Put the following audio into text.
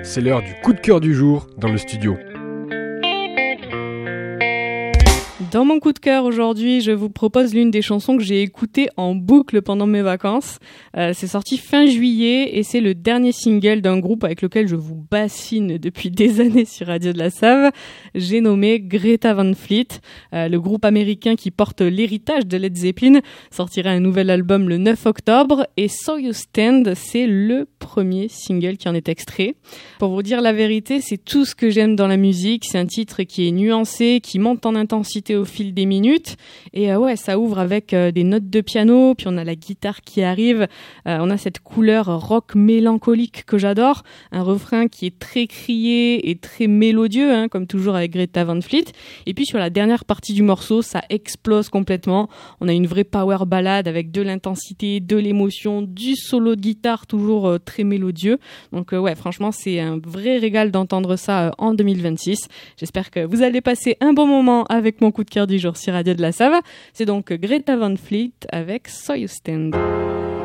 C'est l'heure du coup de cœur du jour dans le studio. Dans mon coup de cœur aujourd'hui, je vous propose l'une des chansons que j'ai écoutées en boucle pendant mes vacances. C'est sorti fin juillet et c'est le dernier single d'un groupe avec lequel je vous bassine depuis des années sur Radio de la Save. J'ai nommé Greta Van Fleet. Le groupe américain qui porte l'héritage de Led Zeppelin sortira un nouvel album le 9 octobre et So You Stand, c'est le premier single qui en est extrait. Pour vous dire la vérité, c'est tout ce que j'aime dans la musique. C'est un titre qui est nuancé, qui monte en intensité au fil des minutes et ça ouvre avec des notes de piano, puis on a la guitare qui arrive, on a cette couleur rock mélancolique que j'adore, un refrain qui est très crié et très mélodieux, comme toujours avec Greta Van Fleet, et puis sur la dernière partie du morceau ça explose complètement, on a une vraie power ballade avec de l'intensité, de l'émotion, du solo de guitare toujours très mélodieux, donc franchement c'est un vrai régal d'entendre ça en 2026. J'espère que vous allez passer un bon moment avec mon coup de cœur du jour sur Radio de la Save. C'est donc Greta Van Fleet avec So You Stand.